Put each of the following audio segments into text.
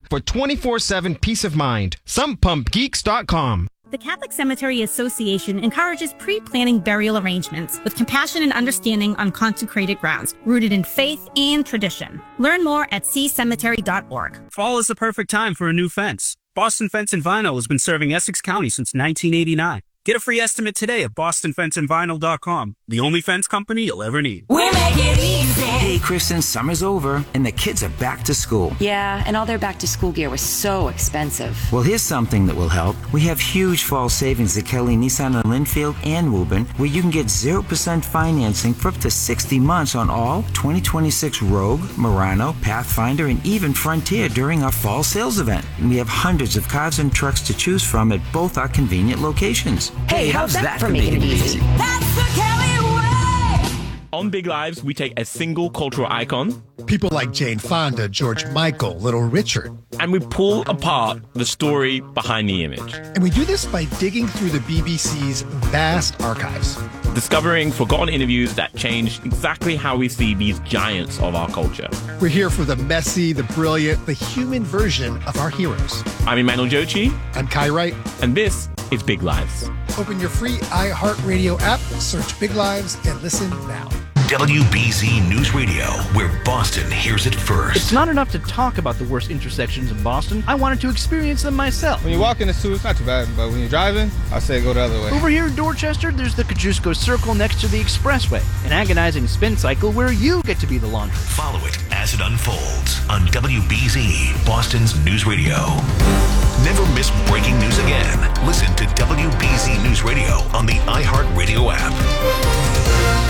for 24/7 peace of mind. SumpPumpGeeks.com. The Catholic Cemetery Association encourages pre-planning burial arrangements with compassion and understanding on consecrated grounds, rooted in faith and tradition. Learn more at ccemetery.org. Fall is the perfect time for a new fence. Boston Fence and Vinyl has been serving Essex County since 1989. Get a free estimate today at bostonfenceandvinyl.com. The only fence company you'll ever need. We make it easy. Hey, Kristen, summer's over and the kids are back to school. Yeah, and all their back-to-school gear was so expensive. Well, here's something that will help. We have huge fall savings at Kelly Nissan in Linfield and Woburn, where you can get 0% financing for up to 60 months on all 2026 Rogue, Murano, Pathfinder, and even Frontier during our fall sales event. And we have hundreds of cars and trucks to choose from at both our convenient locations. Hey, how's that for making it easy? That's the Kelly way. On Big Lives, we take a single cultural icon, people like Jane Fonda, George Michael, Little Richard, and we pull apart the story behind the image. And we do this by digging through the BBC's vast archives, discovering forgotten interviews that changed exactly how we see these giants of our culture. We're here for the messy, the brilliant, the human version of our heroes. I'm Emmanuel Jochi. I'm Kai Wright. And this is Big Lives. Open your free iHeartRadio app, search Big Lives, and listen now. WBZ News Radio, where Boston hears it first. It's not enough to talk about the worst intersections in Boston. I wanted to experience them myself. When you walk in the zoo, it's not too bad, but when you're driving, I say go the other way. Over here in Dorchester, there's the Kosciuszko Circle next to the Expressway, an agonizing spin cycle where you get to be the laundry. Follow it as it unfolds on WBZ, Boston's News Radio. Never miss breaking news again. Listen to WBZ News Radio on the iHeartRadio app.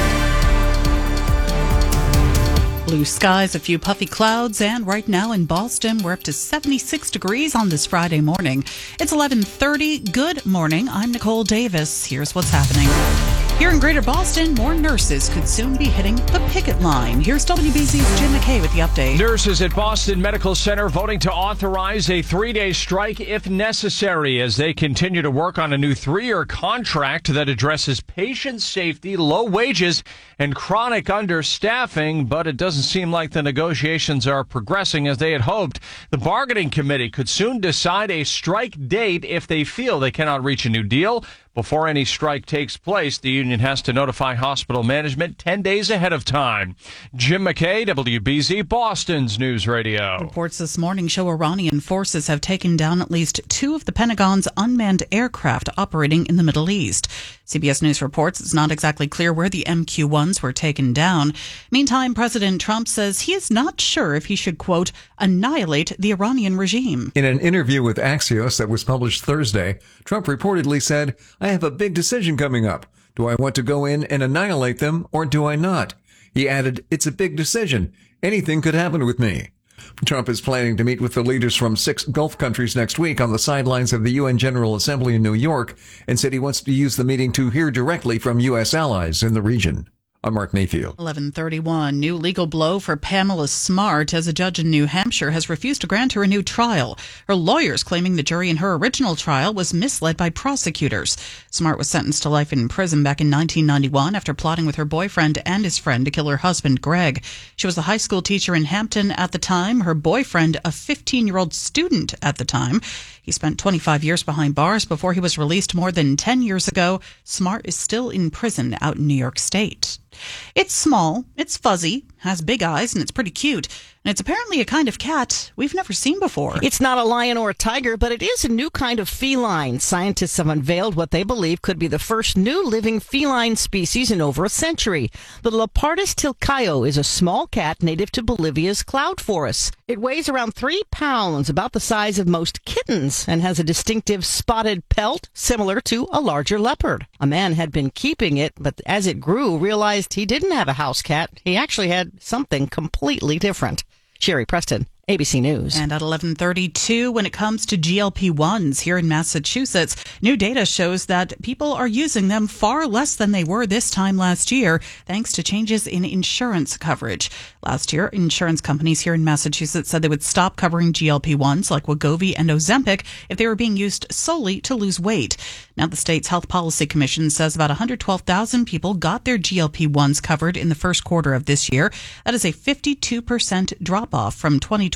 Blue skies, a few puffy clouds, and right now in Boston, we're up to 76 degrees on this Friday morning. It's 11:30. Good morning. I'm Nicole Davis. Here's what's happening. Here in Greater Boston, more nurses could soon be hitting the picket line. Here's WBZ's Jim McKay with the update. Nurses at Boston Medical Center voting to authorize a 3-day strike if necessary as they continue to work on a new 3-year contract that addresses patient safety, low wages, and chronic understaffing. But it doesn't seem like the negotiations are progressing as they had hoped. The bargaining committee could soon decide a strike date if they feel they cannot reach a new deal. Before any strike takes place, the union has to notify hospital management 10 days ahead of time. Jim McKay, WBZ, Boston's News Radio. Reports this morning show Iranian forces have taken down at least 2 of the Pentagon's unmanned aircraft operating in the Middle East. CBS News reports it's not exactly clear where the MQ-1s were taken down. Meantime, President Trump says he is not sure if he should, quote, annihilate the Iranian regime. In an interview with Axios that was published Thursday, Trump reportedly said, I have a big decision coming up. Do I want to go in and annihilate them or do I not? He added, it's a big decision. Anything could happen with me. Trump is planning to meet with the leaders from 6 Gulf countries next week on the sidelines of the UN General Assembly in New York and said he wants to use the meeting to hear directly from U.S. allies in the region. I'm Mark Mayfield. 11:31. New legal blow for Pamela Smart as a judge in New Hampshire has refused to grant her a new trial. Her lawyers claiming the jury in her original trial was misled by prosecutors. Smart was sentenced to life in prison back in 1991 after plotting with her boyfriend and his friend to kill her husband, Greg. She was a high school teacher in Hampton at the time. Her boyfriend, a 15-year-old student at the time. He spent 25 years behind bars before he was released more than 10 years ago. Smart is still in prison out in New York State. It's small, it's fuzzy, has big eyes, and it's pretty cute. And it's apparently a kind of cat we've never seen before. It's not a lion or a tiger, but it is a new kind of feline. Scientists have unveiled what they believe could be the first new living feline species in over a century. The Leopardus tilcaio is a small cat native to Bolivia's cloud forests. It weighs around 3 pounds, about the size of most kittens, and has a distinctive spotted pelt similar to a larger leopard. A man had been keeping it, but as it grew, realized he didn't have a house cat. He actually had something completely different. Sherry Preston, ABC News. And at 11:32, when it comes to GLP-1s here in Massachusetts, new data shows that people are using them far less than they were this time last year, thanks to changes in insurance coverage. Last year, insurance companies here in Massachusetts said they would stop covering GLP-1s like Wegovy and Ozempic if they were being used solely to lose weight. Now, the state's Health Policy Commission says about 112,000 people got their GLP-1s covered in the first quarter of this year. That is a 52% drop-off from 2020.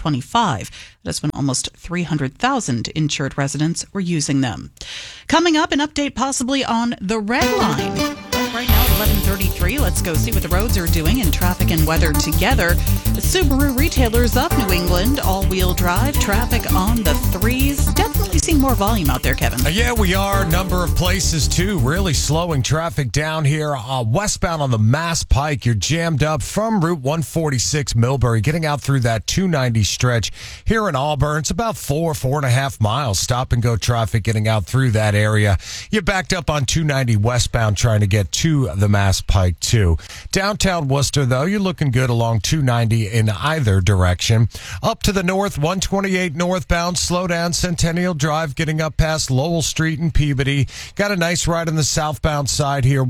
2025. That's when almost 300,000 insured residents were using them. Coming up, an update possibly on the Red Line. Right now at 11:33, let's go see what the roads are doing and traffic and weather together. The Subaru retailers of New England, all-wheel drive, traffic on the threes. Definitely seeing more volume out there, Kevin. Yeah, we are. Number of places, too. Really slowing traffic down here. Westbound on the Mass Pike, you're jammed up from Route 146 Millbury, getting out through that 290 stretch. Here in Auburn, it's about 4.5 miles. Stop-and-go traffic getting out through that area. You're backed up on 290 westbound trying to get to the Mass Pike, too. Downtown Worcester, though, you're looking good along 290 in either direction. Up to the north, 128 northbound, slow down Centennial Drive, getting up past Lowell Street and Peabody. Got a nice ride on the southbound side here,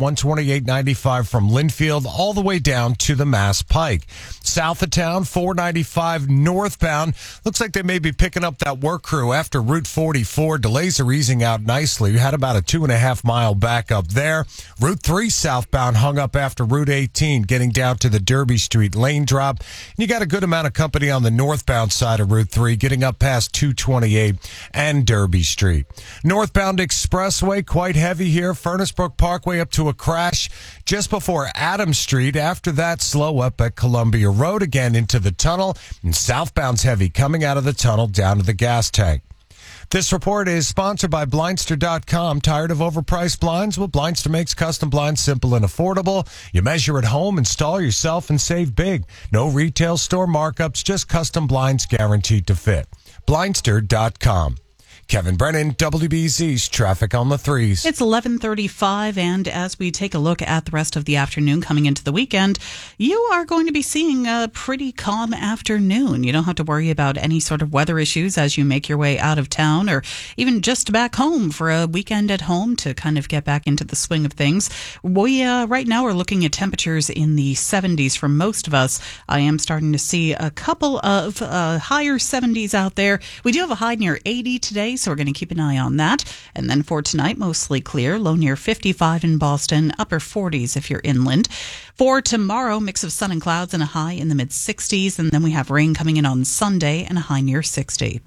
128.95 from Linfield all the way down to the Mass Pike. South of town, 495 northbound. Looks like they may be picking up that work crew after Route 44. Delays are easing out nicely. We had about a 2.5 mile backup there. Route 3 southbound hung up after Route 18, getting down to the Derby Street lane drop. And you got a good amount of company on the northbound side of Route 3, getting up past 228 and Derby Street. Northbound Expressway, quite heavy here. Furnace Brook Parkway up to a crash just before Adams Street. After that, slow up at Columbia Road again into the tunnel. And southbound's heavy coming out of the tunnel down to the gas tank. This report is sponsored by Blindster.com. Tired of overpriced blinds? Well, Blindster makes custom blinds simple and affordable. You measure at home, install yourself, and save big. No retail store markups, just custom blinds guaranteed to fit. Blindster.com. Kevin Brennan, WBZ's Traffic on the Threes. It's 11:35, and as we take a look at the rest of the afternoon coming into the weekend, you are going to be seeing a pretty calm afternoon. You don't have to worry about any sort of weather issues as you make your way out of town or even just back home for a weekend at home to kind of get back into the swing of things. We right now are looking at temperatures in the 70s for most of us. I am starting to see a couple of higher 70s out there. We do have a high near 80 today, so we're going to keep an eye on that. And then for tonight, mostly clear, low near 55 in Boston, upper 40s if you're inland. For tomorrow, mix of sun and clouds and a high in the mid-60s, and then we have rain coming in on Sunday and a high near 60.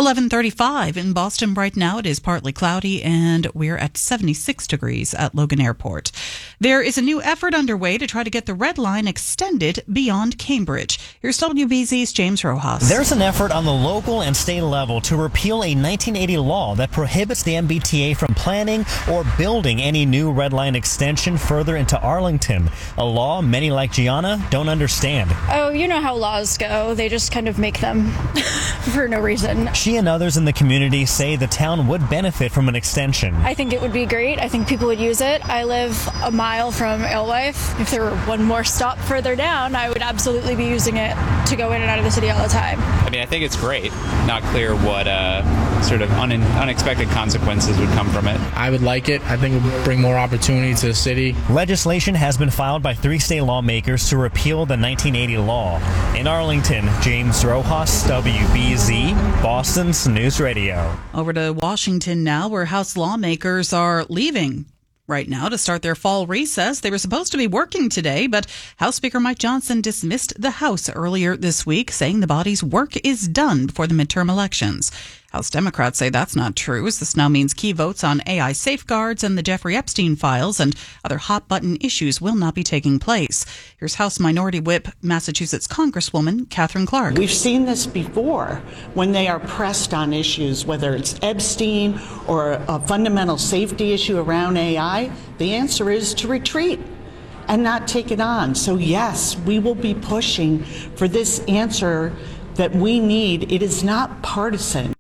11:35 in Boston right now. It is partly cloudy, and we're at 76 degrees at Logan Airport. There is a new effort underway to try to get the Red Line extended beyond Cambridge. Here's WBZ's James Rojas. There's an effort on the local and state level to repeal a 1980 law that prohibits the MBTA from planning or building any new Red Line extension further into Arlington. A law many like Gianna don't understand. Oh, you know how laws go. They just kind of make them for no reason. She and others in the community say the town would benefit from an extension. I think it would be great. I think people would use it. I live a mile from Alewife. If there were one more stop further down, I would absolutely be using it to go in and out of the city all the time. I mean, I think it's great. Not clear what sort of unexpected consequences would come from it. I would like it. I think it would bring more opportunity to the city. Legislation has been filed by 3 state lawmakers to repeal the 1980 law. In Arlington, James Rojas, WBZ, Boston's News Radio. Over to Washington now, where House lawmakers are leaving right now to start their fall recess. They were supposed to be working today, but House Speaker Mike Johnson dismissed the House earlier this week, saying the body's work is done before the midterm elections. House Democrats say that's not true, as this now means key votes on AI safeguards and the Jeffrey Epstein files and other hot-button issues will not be taking place. Here's House Minority Whip, Massachusetts Congresswoman Katherine Clark. We've seen this before when they are pressed on issues, whether it's Epstein or a fundamental safety issue around AI. The answer is to retreat and not take it on. So yes, we will be pushing for this answer that we need. It is not partisan.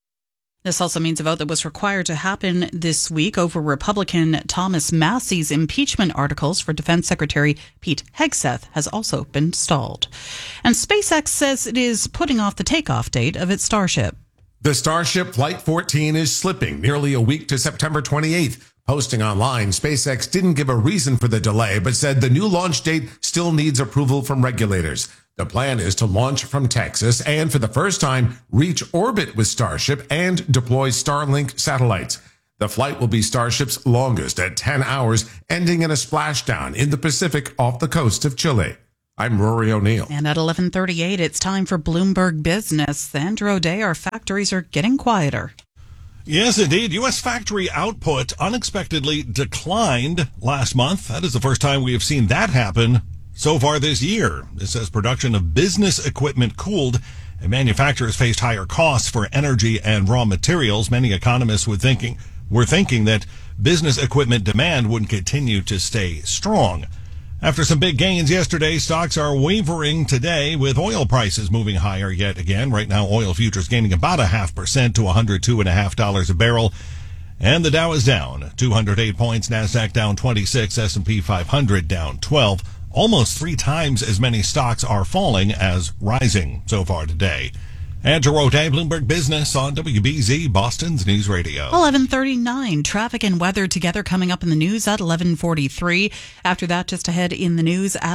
This also means a vote that was required to happen this week over Republican Thomas Massey's impeachment articles for Defense Secretary Pete Hegseth has also been stalled. And SpaceX says it is putting off the takeoff date of its Starship. The Starship Flight 14 is slipping nearly a week to September 28th. Posting online, SpaceX didn't give a reason for the delay, but said the new launch date still needs approval from regulators. The plan is to launch from Texas and, for the first time, reach orbit with Starship and deploy Starlink satellites. The flight will be Starship's longest at 10 hours, ending in a splashdown in the Pacific off the coast of Chile. I'm Rory O'Neill. And at 11:38, it's time for Bloomberg Business. Andrew O'Day, our factories are getting quieter. Yes, indeed. U.S. factory output unexpectedly declined last month. That is the first time we have seen that happen so far this year. This says production of business equipment cooled and manufacturers faced higher costs for energy and raw materials. Many economists were thinking that business equipment demand would continue to stay strong. After some big gains yesterday, stocks are wavering today with oil prices moving higher yet again. Right now, oil futures gaining about 0.5% to $102.50 a barrel. And the Dow is down 208 points, NASDAQ down 26, S&P 500 down 12. Almost 3 times as many stocks are falling as rising so far today. Andrew O'Day, Bloomberg Business on WBZ, Boston's News Radio. 11:39, traffic and weather together coming up in the news at 11:43. After that, just ahead in the news at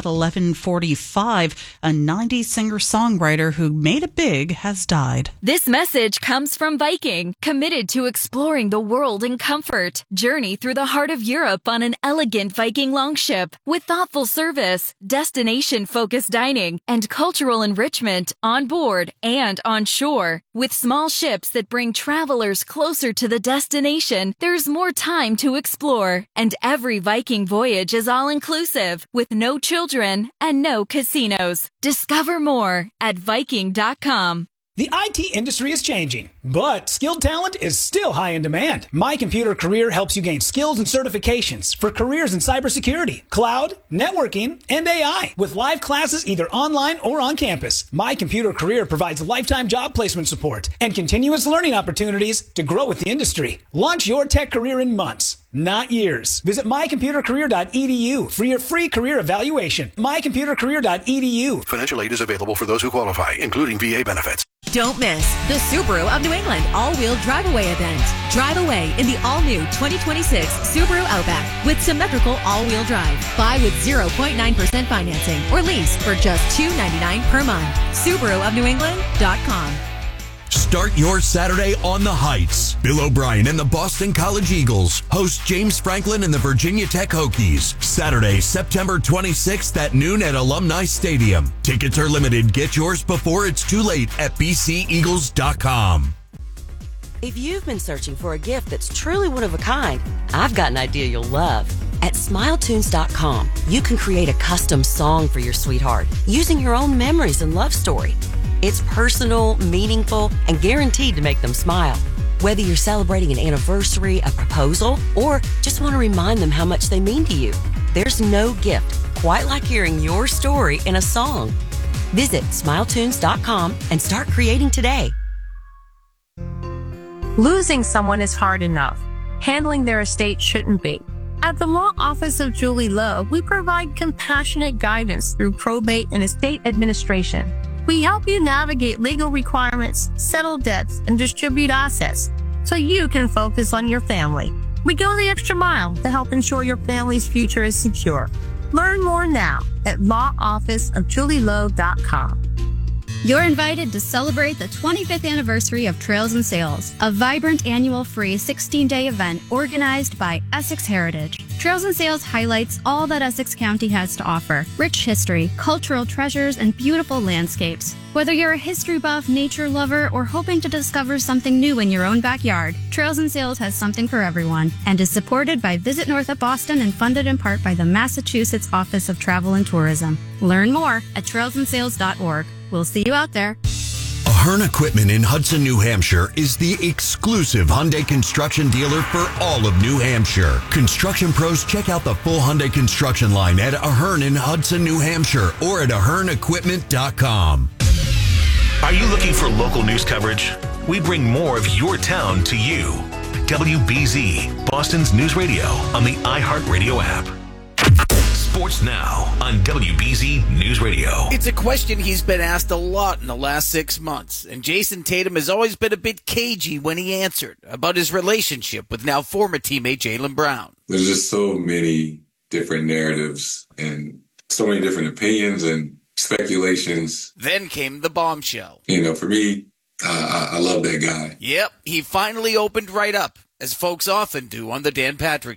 11:45, a 90s singer-songwriter who made it big has died. This message comes from Viking, committed to exploring the world in comfort. Journey through the heart of Europe on an elegant Viking longship with thoughtful service, destination-focused dining, and cultural enrichment on board and on shore. With small ships that bring travelers closer to the destination, there's more time to explore. And every Viking voyage is all-inclusive, with no children and no casinos. Discover more at Viking.com. The IT industry is changing, but skilled talent is still high in demand. My Computer Career helps you gain skills and certifications for careers in cybersecurity, cloud, networking, and AI, with live classes either online or on campus. My Computer Career provides lifetime job placement support and continuous learning opportunities to grow with the industry. Launch your tech career in months, not years. Visit mycomputercareer.edu for your free career evaluation. mycomputercareer.edu. Financial aid is available for those who qualify, including VA benefits. Don't miss the Subaru of New England all-wheel drive-away event. Drive away in the all-new 2026 Subaru Outback with symmetrical all-wheel drive. Buy with 0.9% financing or lease for just $299 per month. SubaruofNewEngland.com. Start your Saturday on the Heights. Bill O'Brien and the Boston College Eagles host James Franklin and the Virginia Tech Hokies. Saturday, September 26th at noon at Alumni Stadium. Tickets are limited. Get yours before it's too late at bceagles.com. If you've been searching for a gift that's truly one of a kind, I've got an idea you'll love. At SmileTunes.com, you can create a custom song for your sweetheart using your own memories and love story. It's personal, meaningful, and guaranteed to make them smile. Whether you're celebrating an anniversary, a proposal, or just want to remind them how much they mean to you, there's no gift quite like hearing your story in a song. Visit SmileTunes.com and start creating today. Losing someone is hard enough. Handling their estate shouldn't be. At the Law Office of Julie Lowe, we provide compassionate guidance through probate and estate administration. We help you navigate legal requirements, settle debts, and distribute assets so you can focus on your family. We go the extra mile to help ensure your family's future is secure. Learn more now at lawofficeofjulielowe.com. You're invited to celebrate the 25th anniversary of Trails and Sales, a vibrant annual free 16-day event organized by Essex Heritage. Trails and Sales highlights all that Essex County has to offer: rich history, cultural treasures, and beautiful landscapes. Whether you're a history buff, nature lover, or hoping to discover something new in your own backyard, Trails and Sales has something for everyone and is supported by Visit North of Boston and funded in part by the Massachusetts Office of Travel and Tourism. Learn more at trailsandsales.org. We'll see you out there. Ahern Equipment in Hudson, New Hampshire is the exclusive Hyundai construction dealer for all of New Hampshire. Construction pros, check out the full Hyundai construction line at Ahern in Hudson, New Hampshire, or at ahernequipment.com. Are you looking for local news coverage? We bring more of your town to you. WBZ, Boston's News Radio on the iHeartRadio app. Sports Now on WBZ News Radio. It's a question he's been asked a lot in the last 6 months, and Jason Tatum has always been a bit cagey when he answered about his relationship with now former teammate Jaylen Brown. There's just so many different narratives and so many different opinions and speculations. Then came the bombshell. You know, for me, I love that guy. Yep, he finally opened right up, as folks often do on the Dan Patrick Show.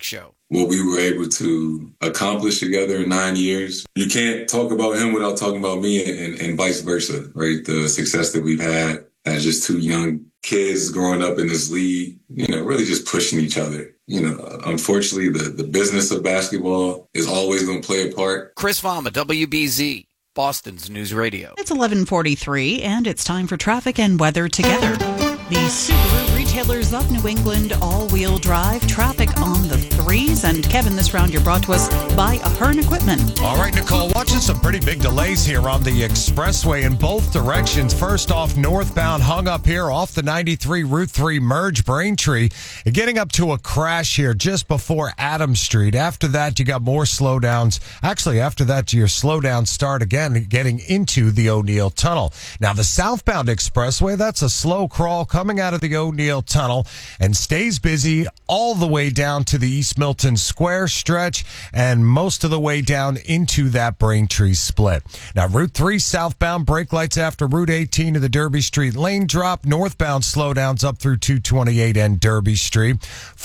what we were able to accomplish together in 9 years. You can't talk about him without talking about me and vice versa, right? The success that we've had as just two young kids growing up in this league, really just pushing each other. Unfortunately, the business of basketball is always going to play a part. Chris Vama, WBZ, Boston's News Radio. It's 11:43, and it's time for traffic and weather together. The Subaru Retailers of New England all-wheel drive traffic on the 3s. And Kevin, this round you're brought to us by Ahern Equipment. All right, Nicole, watching some pretty big delays here on the expressway in both directions. First off, northbound hung up here off the 93 Route 3 merge Braintree. Getting up to a crash here just before Adams Street. After that, you got more slowdowns. Actually, after that, your slowdowns start again getting into the O'Neill Tunnel. Now, the southbound expressway, that's a slow crawl coming out of the O'Neill Tunnel and stays busy all the way down to the East Milton Square stretch and most of the way down into that Braintree split. Now, Route 3 southbound brake lights after Route 18 to the Derby Street lane drop. Northbound slowdowns up through 228 and Derby Street.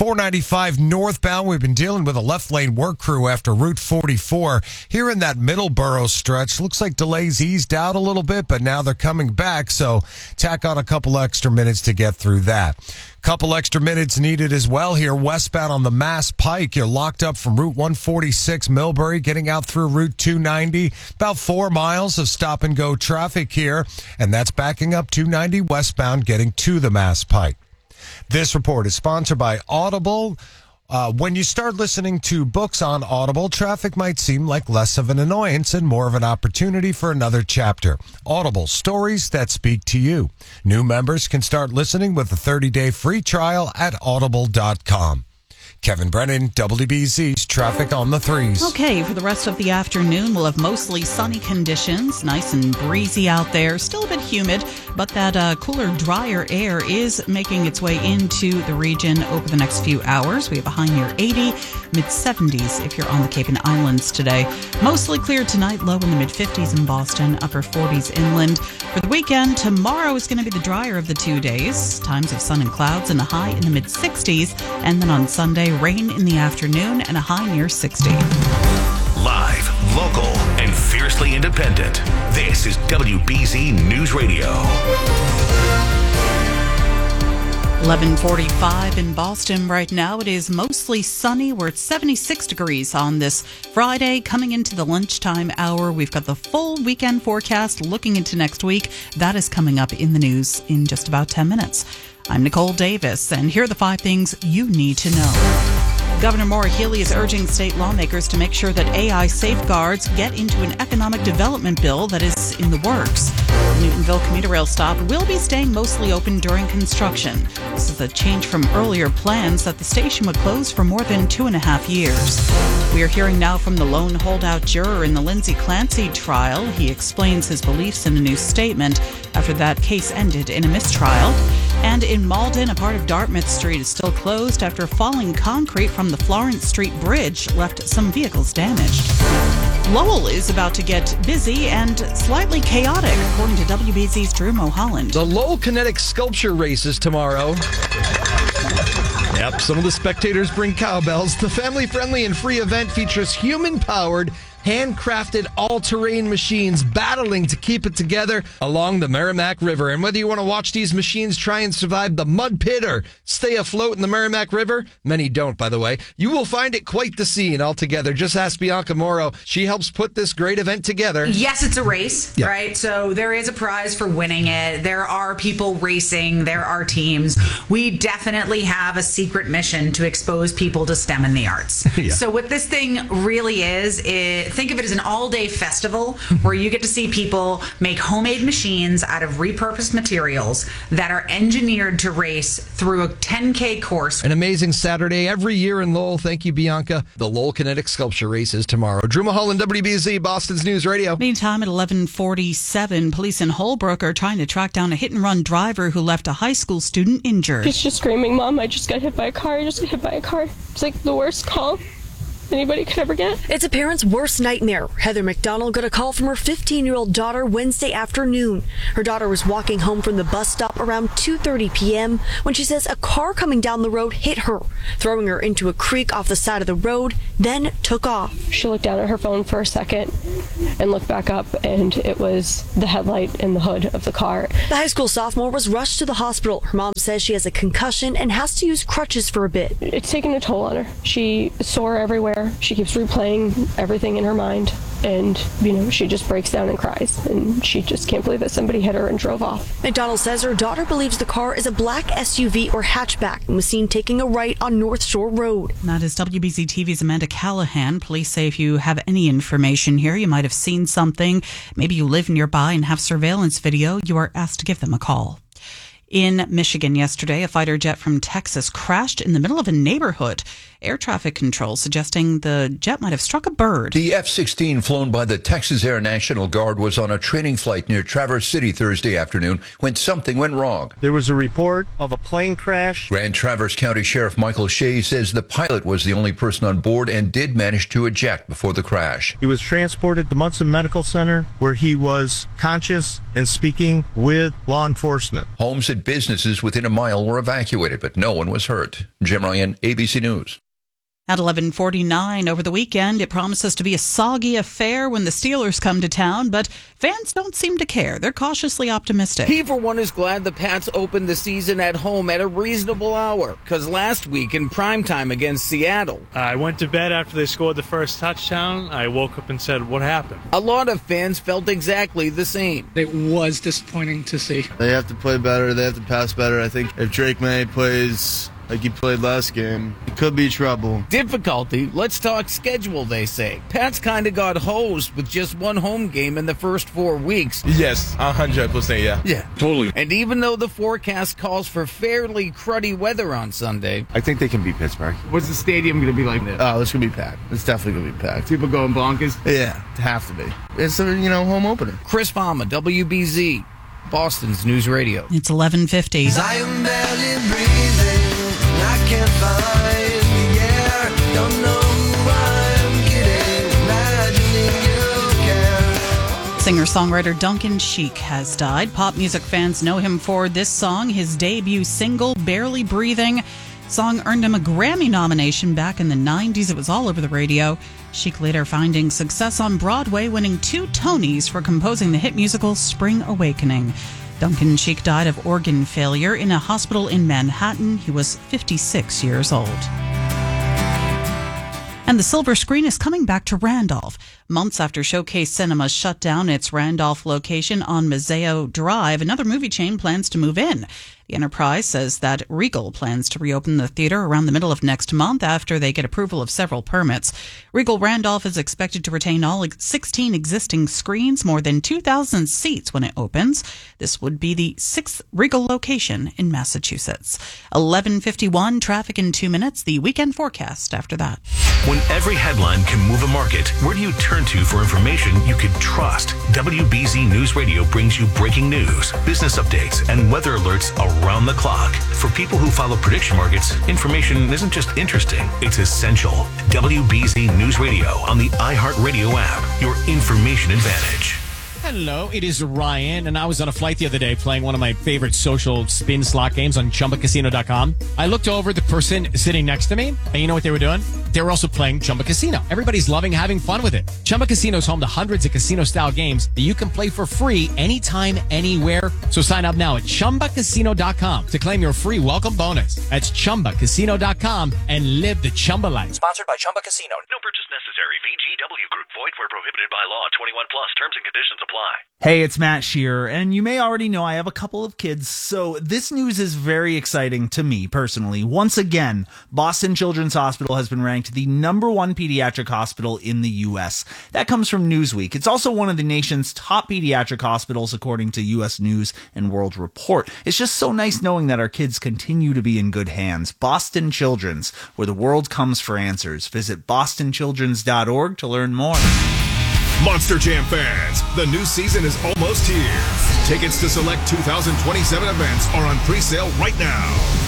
495 northbound, we've been dealing with a left lane work crew after Route 44. Here in that Middleborough stretch, looks like delays eased out a little bit, but now they're coming back, so tack on a couple extra minutes to get through that. Couple extra minutes needed as well here westbound on the Mass Pike. You're locked up from Route 146 Millbury, getting out through Route 290. About 4 miles of stop and go traffic here, and that's backing up 290 westbound, getting to the Mass Pike. This report is sponsored by Audible. When you start listening to books on Audible, traffic might seem like less of an annoyance and more of an opportunity for another chapter. Audible, stories that speak to you. New members can start listening with a 30-day free trial at audible.com. Kevin Brennan, WBZ's Traffic on the 3s. Okay, for the rest of the afternoon, we'll have mostly sunny conditions, nice and breezy out there, still a bit humid, but that cooler, drier air is making its way into the region over the next few hours. We have a high near 80, mid-70s if you're on the Cape and Islands today. Mostly clear tonight, low in the mid-50s in Boston, upper 40s inland. For the weekend, tomorrow is going to be the drier of the 2 days. Times of sun and clouds and a high in the mid-60s, and then on Sunday, rain in the afternoon and a high near 60. Live, local, and fiercely independent. This is WBZ News Radio. 11:45 in Boston right now. It is mostly sunny. We're at 76 degrees on this Friday. Coming into the lunchtime hour, we've got the full weekend forecast looking into next week. That is coming up in the news in just about 10 minutes. I'm Nicole Davis, and here are the 5 things you need to know. Governor Maura Healey is urging state lawmakers to make sure that AI safeguards get into an economic development bill that is in the works. The Newtonville commuter rail stop will be staying mostly open during construction. This is a change from earlier plans that the station would close for more than 2.5 years. We are hearing now from the lone holdout juror in the Lindsay Clancy trial. He explains his beliefs in a new statement after that case ended in a mistrial. And in Malden, a part of Dartmouth Street is still closed after falling concrete from the Florence Street Bridge left some vehicles damaged. Lowell is about to get busy and slightly chaotic, according to WBZ's Drew Mulholland. The Lowell Kinetic Sculpture Race is tomorrow. Yep, some of the spectators bring cowbells. The family-friendly and free event features human-powered, handcrafted all-terrain machines battling to keep it together along the Merrimack River. And whether you want to watch these machines try and survive the mud pit or stay afloat in the Merrimack River, many don't, by the way, you will find it quite the scene altogether. Just ask Bianca Morrow. She helps put this great event together. Yes, it's a race, right? So there is a prize for winning it. There are people racing. There are teams. We definitely have a secret mission to expose people to STEM and the arts. So what this thing really is think of it as an all-day festival where you get to see people make homemade machines out of repurposed materials that are engineered to race through a 10K course. An amazing Saturday every year in Lowell. Thank you, Bianca. The Lowell Kinetic Sculpture Race is tomorrow. Drew Mulholland, WBZ, Boston's News Radio. Meantime, at 11:47, police in Holbrook are trying to track down a hit-and-run driver who left a high school student injured. He's just screaming, "Mom, I just got hit by a car. I just got hit by a car." It's like the worst call anybody could ever get. It's a parent's worst nightmare. Heather McDonald got a call from her 15-year-old daughter Wednesday afternoon. Her daughter was walking home from the bus stop around 2:30 p.m. when she says a car coming down the road hit her, throwing her into a creek off the side of the road, then took off. She looked down at her phone for a second and looked back up, and it was the headlight and the hood of the car. The high school sophomore was rushed to the hospital. Her mom says she has a concussion and has to use crutches for a bit. It's taken a toll on her. She sore everywhere. She keeps replaying everything in her mind. And, she just breaks down and cries. And she just can't believe that somebody hit her and drove off. McDonald says her daughter believes the car is a black SUV or hatchback and was seen taking a right on North Shore Road. That is WBZ TV's Amanda Callahan. Police say if you have any information here, you might have seen something, maybe you live nearby and have surveillance video, you are asked to give them a call. In Michigan yesterday, a fighter jet from Texas crashed in the middle of a neighborhood. Air traffic control suggesting the jet might have struck a bird. The F-16 flown by the Texas Air National Guard was on a training flight near Traverse City Thursday afternoon when something went wrong. There was a report of a plane crash. Grand Traverse County Sheriff Michael Shea says the pilot was the only person on board and did manage to eject before the crash. He was transported to Munson Medical Center where he was conscious and speaking with law enforcement. Homes and businesses within a mile were evacuated, but no one was hurt. Jim Ryan, ABC News. At 11:49 over the weekend, it promises to be a soggy affair when the Steelers come to town, but fans don't seem to care. They're cautiously optimistic. He, for one, is glad the Pats opened the season at home at a reasonable hour, because last week in primetime against Seattle, I went to bed after they scored the first touchdown. I woke up and said, what happened? A lot of fans felt exactly the same. It was disappointing to see. They have to play better. They have to pass better. I think if Drake May plays like he played last game, it could be trouble. Difficulty? Let's talk schedule, they say. Pats kind of got hosed with just one home game in the first 4 weeks. Yes, 100%, yeah. Yeah, totally. And even though the forecast calls for fairly cruddy weather on Sunday, I think they can beat Pittsburgh. What's the stadium going to be like? Oh, it's going to be packed. It's definitely going to be packed. People going bonkers? Yeah, have to be. It's a, home opener. Chris Palma, WBZ, Boston's News Radio. It's 11:50. I am barely breathing. I can't find the air. Don't know who I'm kidding. Imagining you care. Singer-songwriter Duncan Sheik has died. Pop music fans know him for this song, his debut single, Barely Breathing. Song earned him a Grammy nomination back in the 90s. It was all over the radio. Sheik later finding success on Broadway, winning 2 Tonys for composing the hit musical Spring Awakening. Duncan Sheik died of organ failure in a hospital in Manhattan. He was 56 years old. And the Silver Screen is coming back to Randolph. Months after Showcase Cinemas shut down its Randolph location on Mazeo Drive, another movie chain plans to move in. The enterprise says that Regal plans to reopen the theater around the middle of next month after they get approval of several permits. Regal Randolph is expected to retain all 16 existing screens, more than 2,000 seats when it opens. This would be the 6th Regal location in Massachusetts. 11:51, traffic in 2 minutes. The weekend forecast after that. When every headline can move a market, where do you turn to for information you can trust? WBZ News Radio brings you breaking news, business updates, and weather alerts around the clock. For people who follow prediction markets, information isn't just interesting, it's essential. WBZ News Radio on the iHeartRadio app, your information advantage. Hello, it is Ryan, and I was on a flight the other day playing one of my favorite social spin slot games on ChumbaCasino.com. I looked over at the person sitting next to me, and you know what they were doing? They were also playing Chumba Casino. Everybody's loving having fun with it. Chumba Casino is home to hundreds of casino-style games that you can play for free anytime, anywhere. So sign up now at ChumbaCasino.com to claim your free welcome bonus. That's ChumbaCasino.com and live the Chumba life. Sponsored by Chumba Casino. No purchase necessary. VGW Group. Void where prohibited by law. 21 plus. Terms and conditions apply. Hey, it's Matt Shearer, and you may already know I have a couple of kids, so this news is very exciting to me personally. Once again, Boston Children's Hospital has been ranked the #1 pediatric hospital in the U.S. That comes from Newsweek. It's also one of the nation's top pediatric hospitals, according to U.S. News and World Report. It's just so nice knowing that our kids continue to be in good hands. Boston Children's, where the world comes for answers. Visit bostonchildrens.org to learn more. Monster Jam fans, the new season is almost here. Tickets to select 2027 events are on pre-sale right now.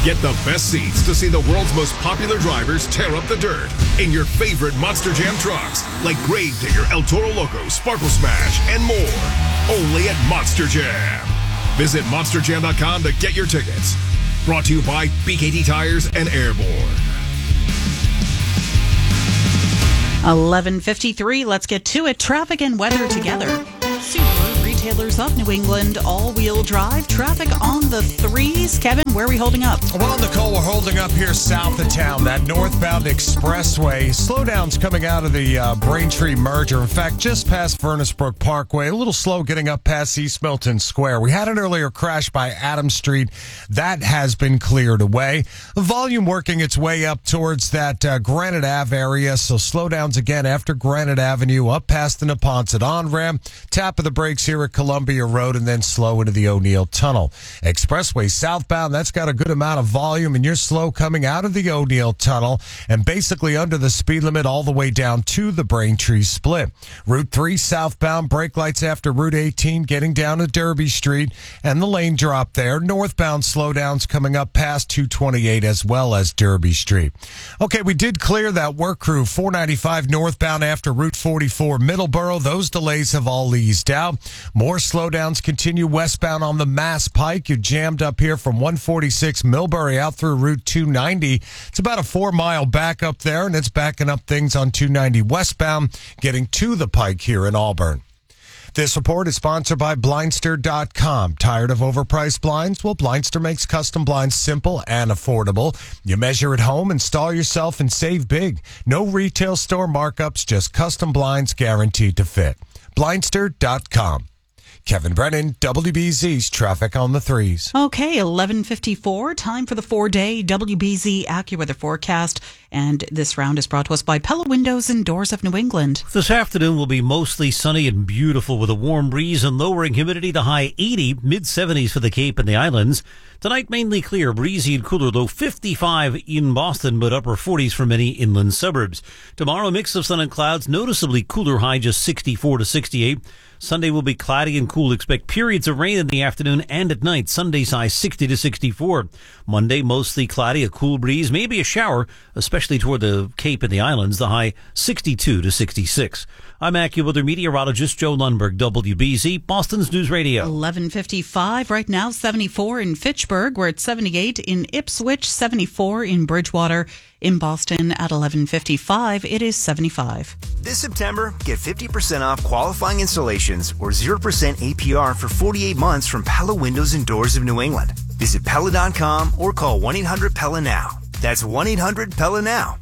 Get the best seats to see the world's most popular drivers tear up the dirt in your favorite Monster Jam trucks, like Gravedigger, El Toro Loco, Sparkle Smash, and more. Only at Monster Jam. Visit monsterjam.com to get your tickets. Brought to you by BKT Tires and Airborne. 11:53. Let's get to it. Traffic and weather together. Subaru Retailers of New England, all-wheel drive. Traffic on the threes. Kevin, where are we holding up? Well, Nicole, we're holding up here south of town, that northbound expressway. Slowdowns coming out of the Braintree merger. In fact, just past Furnace Brook Parkway. A little slow getting up past East Milton Square. We had an earlier crash by Adams Street. That has been cleared away. Volume working its way up towards that Granite Ave area. So slowdowns again after Granite Avenue, up past the Neponset on-ramp. Tap of the brakes here at Columbia Road, and then slow into the O'Neill Tunnel. Expressway southbound, that's got a good amount of volume, and you're slow coming out of the O'Neill Tunnel and basically under the speed limit all the way down to the Braintree split. Route 3 southbound, brake lights after Route 18 getting down to Derby Street and the lane drop there. Northbound slowdowns coming up past 228 as well as Derby Street. Okay, we did clear that work crew 495 northbound after Route 44 Middleborough. Those delays have all eased out. More slowdowns continue westbound on the Mass Pike. You're jammed up here from 146 Millbury out through Route 290. It's about a 4-mile backup there, and it's backing up things on 290 westbound, getting to the Pike here in Auburn. This report is sponsored by Blindster.com. Tired of overpriced blinds? Well, Blindster makes custom blinds simple and affordable. You measure at home, install yourself, and save big. No retail store markups, just custom blinds guaranteed to fit. Blindster.com. Kevin Brennan, WBZ's Traffic on the Threes. Okay, 11:54. Time for the 4-day WBZ AccuWeather forecast. And this round is brought to us by Pella Windows and Doors of New England. This afternoon will be mostly sunny and beautiful with a warm breeze and lowering humidity to high 80, mid-70s for the Cape and the Islands. Tonight, mainly clear, breezy and cooler, low 55 in Boston, but upper 40s for many inland suburbs. Tomorrow, a mix of sun and clouds, noticeably cooler, high just 64 to 68. Sunday will be cloudy and cool. Expect periods of rain in the afternoon and at night. Sunday's high 60 to 64. Monday, mostly cloudy, a cool breeze, maybe a shower, especially toward the Cape and the Islands. The high 62 to 66. I'm AccuWeather meteorologist Joe Lundberg, WBZ, Boston's News Radio. 11:55 right now, 74 in Fitchburg. We're at 78 in Ipswich, 74 in Bridgewater. In Boston at 11:55, it is 75. This September, get 50% off qualifying installations or 0% APR for 48 months from Pella Windows and Doors of New England. Visit Pella.com or call 1-800-PELLA now. That's 1-800-PELLA now.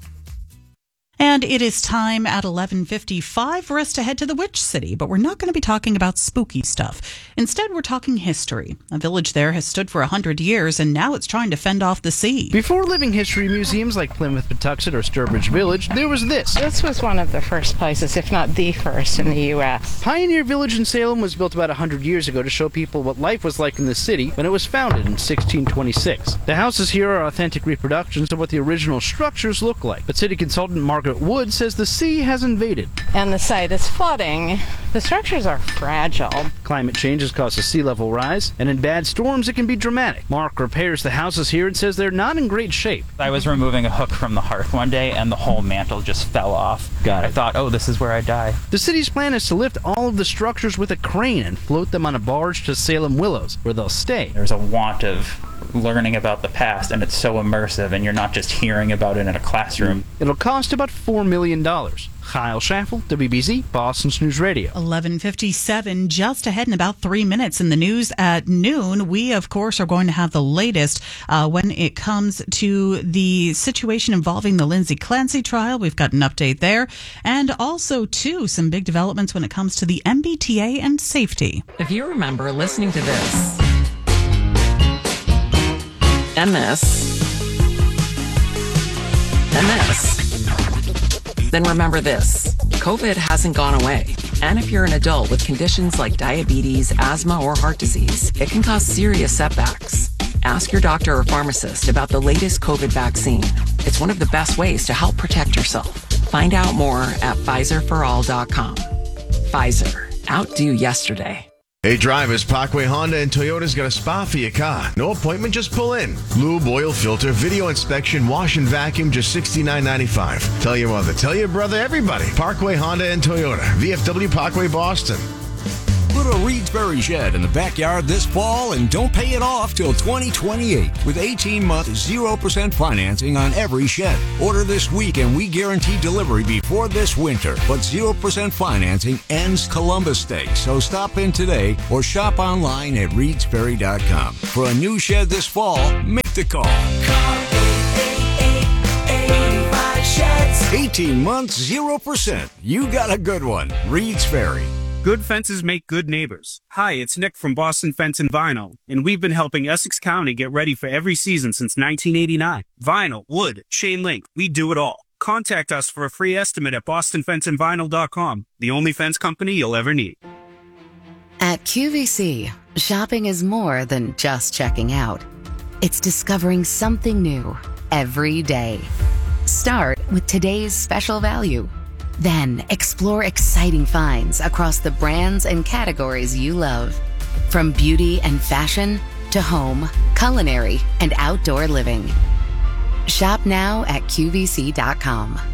And it is time at 11:55 for us to head to the Witch City, but we're not going to be talking about spooky stuff. Instead, we're talking history. A village there has stood for 100 years, and now it's trying to fend off the sea. Before living history museums like Plymouth, Patuxent, or Sturbridge Village, there was this. This was one of the first places, if not the first, in the U.S. Pioneer Village in Salem was built about 100 years ago to show people what life was like in the city when it was founded in 1626. The houses here are authentic reproductions of what the original structures look like, but city consultant Margaret Wood says the sea has invaded. And the site is flooding. The structures are fragile. Climate change has caused a sea level rise, and in bad storms it can be dramatic. Mark repairs the houses here and says they're not in great shape. I was removing a hook from the hearth one day and the whole mantle just fell off. Got it. I thought, oh, this is where I die. The city's plan is to lift all of the structures with a crane and float them on a barge to Salem Willows, where they'll stay. There's a want of learning about the past, and it's so immersive, and you're not just hearing about it in a classroom. It'll cost about $4 million. Kyle Schaffel, WBZ, Boston's News Radio. 11:57, just ahead in about 3 minutes in the news at noon. We, of course, are going to have the latest when it comes to the situation involving the Lindsay Clancy trial. We've got an update there. And also, too, some big developments when it comes to the MBTA and safety. If you remember listening to this, and this, then remember this. COVID hasn't gone away. And if you're an adult with conditions like diabetes, asthma, or heart disease, it can cause serious setbacks. Ask your doctor or pharmacist about the latest COVID vaccine. It's one of the best ways to help protect yourself. Find out more at PfizerForAll.com. Pfizer. Outdo yesterday. Hey drivers, Parkway Honda and Toyota's got a spot for your car. No appointment, just pull in. Lube, oil filter, video inspection, wash and vacuum, just $69.95. Tell your mother, tell your brother, everybody. Parkway Honda and Toyota, VFW Parkway, Boston. Put a Reedsbury shed in the backyard this fall and don't pay it off till 2028 with 18-month 0% financing on every shed. Order this week and we guarantee delivery before this winter. But 0% financing ends Columbus Day, so stop in today or shop online at reedsbury.com. For a new shed this fall, make the call. Call 888-85 Sheds. 18 months, 0%. You got a good one. Reed's Ferry. Good fences make good neighbors. Hi, it's Nick from Boston Fence and Vinyl, and we've been helping Essex County get ready for every season since 1989. Vinyl, wood, chain link, we do it all. Contact us for a free estimate at bostonfenceandvinyl.com, the only fence company you'll ever need. At QVC, shopping is more than just checking out. It's discovering something new every day. Start with today's special value. Then explore exciting finds across the brands and categories you love. From beauty and fashion to home, culinary, and outdoor living. Shop now at QVC.com.